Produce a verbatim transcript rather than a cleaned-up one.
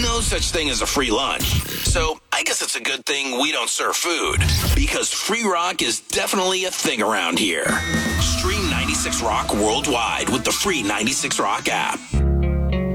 no such thing as a free lunch. So I guess it's a good thing we don't serve food, because free rock is definitely a thing around here. Stream ninety-six Rock worldwide with the free ninety-six Rock app.